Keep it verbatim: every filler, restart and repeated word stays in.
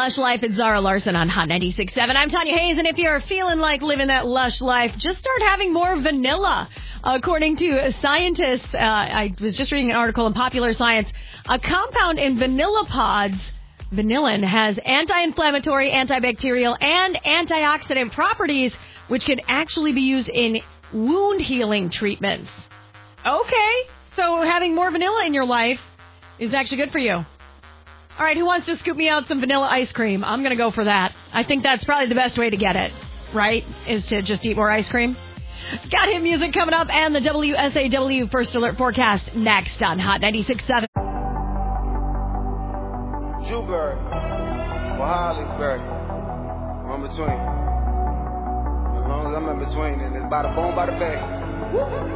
Lush Life. It's Zara Larson on Hot ninety-six point seven. I'm Tanya Hayes, and if you're feeling like living that lush life, just start having more vanilla. According to scientists, uh, I was just reading an article in Popular Science, a compound in vanilla pods, vanillin, has anti-inflammatory, antibacterial, and antioxidant properties, which can actually be used in wound healing treatments. Okay, so having more vanilla in your life is actually good for you. All right, who wants to scoop me out some vanilla ice cream? I'm going to go for that. I think that's probably the best way to get it, right, is to just eat more ice cream. Got hit music coming up and the W S A W First Alert Forecast next on Hot ninety-six point seven. Jewberry, or Hollyberry, I'm between. As long as I'm in between, and it's by the bone, by the bay.